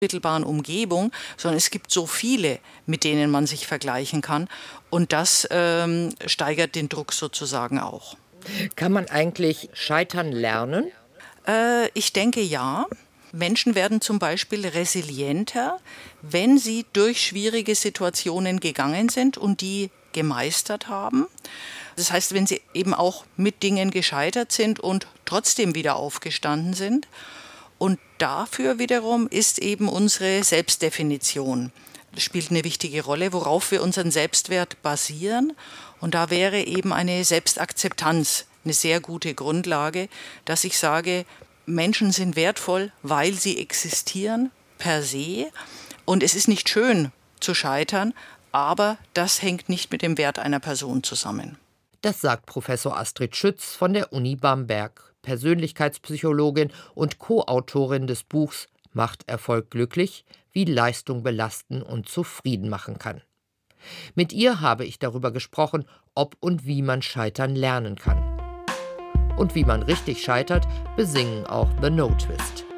unmittelbaren Umgebung, sondern es gibt so viele, mit denen man sich vergleichen kann. Und das steigert den Druck sozusagen auch. Kann man eigentlich scheitern lernen? Ich denke ja. Menschen werden zum Beispiel resilienter, wenn sie durch schwierige Situationen gegangen sind und die gemeistert haben. Das heißt, wenn sie eben auch mit Dingen gescheitert sind und trotzdem wieder aufgestanden sind. Und dafür wiederum ist eben unsere Selbstdefinition. Das spielt eine wichtige Rolle, worauf wir unseren Selbstwert basieren. Und da wäre eben eine Selbstakzeptanz eine sehr gute Grundlage, dass ich sage, Menschen sind wertvoll, weil sie existieren per se. Und es ist nicht schön zu scheitern, aber das hängt nicht mit dem Wert einer Person zusammen. Das sagt Professor Astrid Schütz von der Uni Bamberg, Persönlichkeitspsychologin und Co-Autorin des Buchs Macht Erfolg glücklich? Wie Leistung belasten und zufrieden machen kann. Mit ihr habe ich darüber gesprochen, ob und wie man scheitern lernen kann. Und wie man richtig scheitert, besingen auch The No Twist.